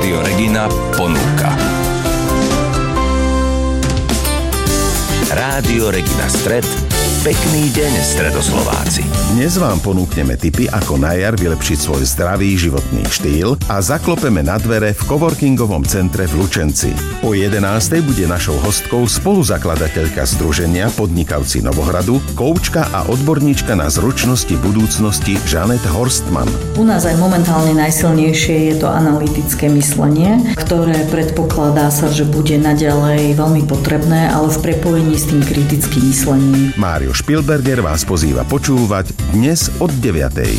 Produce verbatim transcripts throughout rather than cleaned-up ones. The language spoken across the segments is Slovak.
Rádio Regina ponúka. Rádio Regina Stred. Pekný deň, Stredoslováci. Dnes vám ponúkneme tipy, ako na jar vylepšiť svoj zdravý životný štýl a zaklopeme na dvere v coworkingovom centre v Lučenci. O jedenástej bude našou hostkou spoluzakladateľka združenia Podnikavci Novohradu, koučka a odborníčka na zručnosti budúcnosti Žanet Horstman. U nás aj momentálne najsilnejšie je to analytické myslenie, ktoré predpokladá sa, že bude naďalej veľmi potrebné, ale v prepojení s tým kritickým myslením. Mário Špilberger vás pozýva počúvať dnes od deviatej.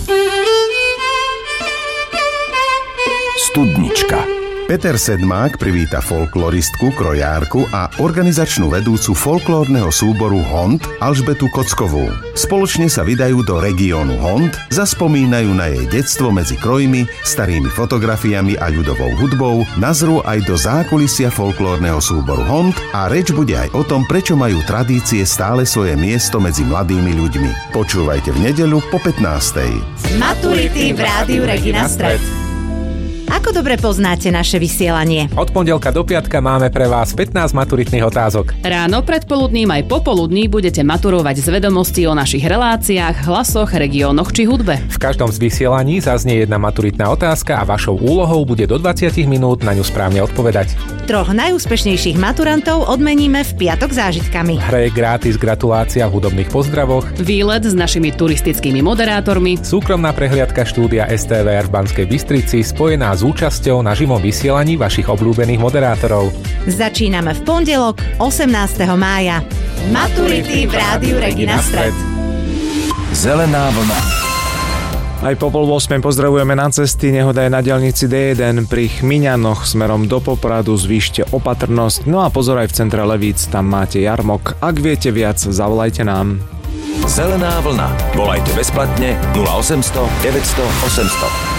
Studnička. Peter Sedmák privíta folkloristku, krojárku a organizačnú vedúcu folklórneho súboru Hont Alžbetu Kockovú. Spoločne sa vydajú do regiónu Hont, zaspomínajú na jej detstvo medzi krojmi, starými fotografiami a ľudovou hudbou, nazrú aj do zákulisia folklórneho súboru Hont a reč bude aj o tom, prečo majú tradície stále svoje miesto medzi mladými ľuďmi. Počúvajte v nedeľu po pätnástej. Maturity v Rádiu Regina Stred. Ako dobre poznáte naše vysielanie? Od pondelka do piatka máme pre vás pätnásť maturitných otázok. Ráno, predpoludním aj popoludní budete maturovať z vedomostí o našich reláciách, hlasoch, regiónoch či hudbe. V každom z vysielaní zaznie jedna maturitná otázka a vašou úlohou bude do dvadsať minút na ňu správne odpovedať. Troch najúspešnejších maturantov odmeníme v piatok zážitkami. Hre gratis gratulácia v hudobných pozdravoch, výlet s našimi turistickými moderátormi, súkromná prehliadka štúdia es té vé er v Banskej Bystrici spojená s účasťou na živom vysielaní vašich obľúbených moderátorov. Začíname v pondelok osemnásteho mája. Maturity v Rádiu Regina Stred. Zelená vlna. Aj po pol osmej pozdravujeme na cesty, nehoda je na diaľnici dé jeden pri Chmiňanoch smerom do Popradu, zvýšte opatrnosť, no a pozor aj v centre Levíc, tam máte jarmok. Ak viete viac, zavolajte nám. Zelená vlna. Volajte bezplatne nula osemsto deväťsto osemsto.